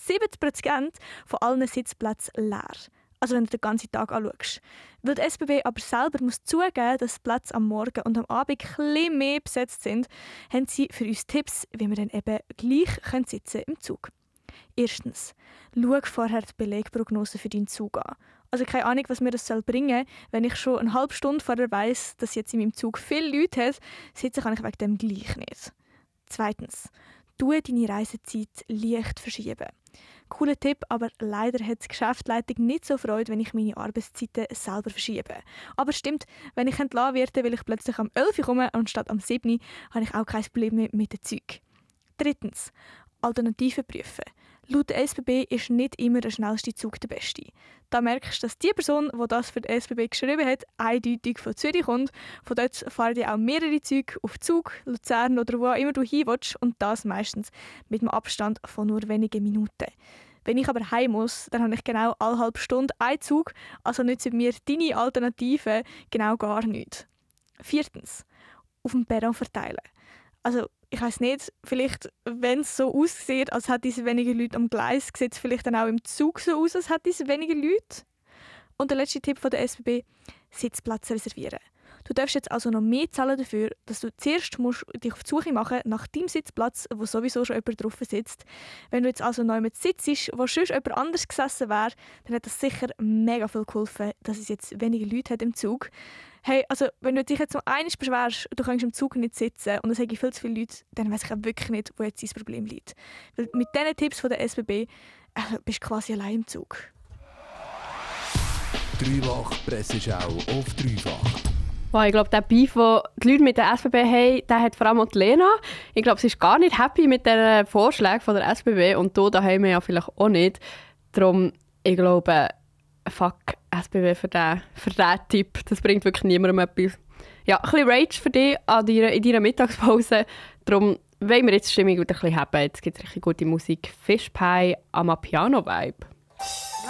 70% von allen Sitzplätzen leer. Also wenn du den ganzen Tag anschaust. Weil die SBB aber selber muss zugeben, dass die Plätze am Morgen und am Abend etwas mehr besetzt sind, haben sie für uns Tipps, wie wir dann eben gleich sitzen im Zug. Erstens, schau vorher die Belegprognose für deinen Zug an. Also keine Ahnung, was mir das bringen soll, wenn ich schon eine halbe Stunde vorher weiss, dass jetzt in meinem Zug viele Leute hat, sitzen kann ich wegen dem gleich nicht. Zweitens, deine Reisezeit leicht verschieben. Cooler Tipp, aber leider hat die Geschäftsleitung nicht so Freude, wenn ich meine Arbeitszeiten selber verschiebe. Aber stimmt, wenn ich entlassen werde, weil ich plötzlich am 11 Uhr komme anstatt am 7 Uhr, habe ich auch kein Problem mehr mit dem Zeug. Drittens, Alternativen prüfen. Laut der SBB ist nicht immer der schnellste Zug der beste. Da merkst du, dass die Person, die das für die SBB geschrieben hat, eindeutig von Zürich kommt. Von dort fahren die auch mehrere Züge auf Zug, Luzern oder wo auch immer du hin willst, und das meistens mit einem Abstand von nur wenigen Minuten. Wenn ich aber heim muss, dann habe ich genau alle halbe Stunde einen Zug, also nützen mir deine Alternativen genau gar nichts. Viertens, auf dem Perron verteilen. Also ich weiss nicht, vielleicht, wenn es so aussieht, als hätte es weniger Leute am Gleis, sieht es vielleicht dann auch im Zug so aus, als hätte es weniger Leute. Und der letzte Tipp von der SBB, Sitzplatz reservieren. Du darfst jetzt also noch mehr zahlen dafür, dass du zuerst dich auf die Suche machen nach deinem Sitzplatz, wo sowieso schon jemand drauf sitzt. Wenn du jetzt also neu mit sitzt, wo sonst jemand anders gesessen wäre, dann hat das sicher mega viel geholfen, dass es jetzt weniger Leute hat im Zug. Hey, also wenn du dich jetzt noch einmal beschwerst, du kannst im Zug nicht sitzen und es haben viel zu viele Leute, dann weiss ich auch wirklich nicht, wo jetzt dein Problem liegt. Weil mit diesen Tipps von der SBB bist du quasi allein im Zug. Dreifach Presseschau auf Dreifach. Wow, ich glaube, der Beef, den die Leute mit der SBB haben, der hat vor allem auch die Lena. Ich glaube, sie ist gar nicht happy mit den Vorschlägen von der SBB und da haben wir ja vielleicht auch nicht. Darum, ich glaube, fuck SBB für den Tipp. Das bringt wirklich niemandem etwas. Ja, ein bisschen Rage für dich in deiner Mittagspause. Darum wollen wir jetzt die Stimmung wieder ein bisschen haben. Jetzt gibt es richtig gute Musik. Fishpie, Amapiano-Vibe.